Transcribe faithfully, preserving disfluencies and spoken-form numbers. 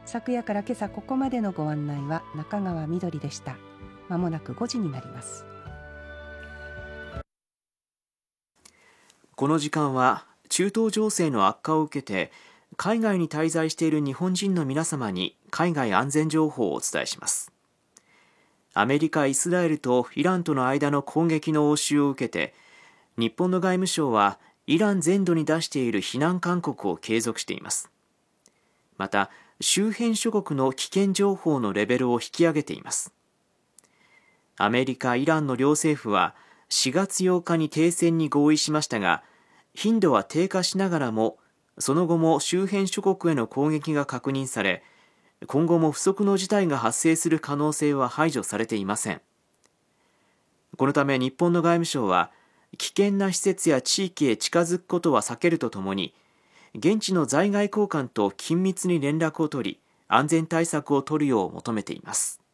昨夜から今朝ここまでのご案内は中川みどりでした。まもなくごじになります。 この時間は中東情勢の悪化を受けて海外に滞在している日本人の皆様に海外安全情報をお伝えします。アメリカ、イスラエルとイランとの間の攻撃の応酬を受けて、日本の外務省はイラン全土に出している避難勧告を継続しています。また、周辺諸国の危険情報のレベルを引き上げています。アメリカ、イランの両政府はしがつようかに停戦に合意しましたが、頻度は低下しながらも、その後も周辺諸国への攻撃が確認され、今後も不測の事態が発生する可能性は排除されていません。このため日本の外務省は、危険な施設や地域へ近づくことは避けるとともに、現地の在外公館と緊密に連絡を取り、安全対策を取るよう求めています。